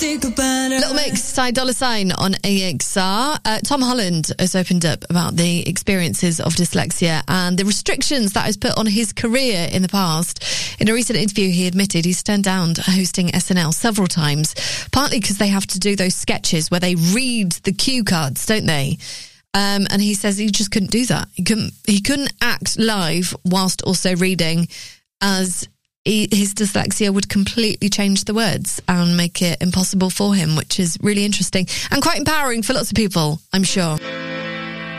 Little Mix, Ty Dolla $ign on AXR. Tom Holland has opened up about the experiences of dyslexia and the restrictions that has put on his career in the past. In a recent interview, he admitted he's turned down hosting SNL several times, partly because they have to do those sketches where they read the cue cards, don't they? And he says he just couldn't do that. He couldn't act live whilst also reading, as his dyslexia would completely change the words and make it impossible for him, which is really interesting and quite empowering for lots of people, I'm sure.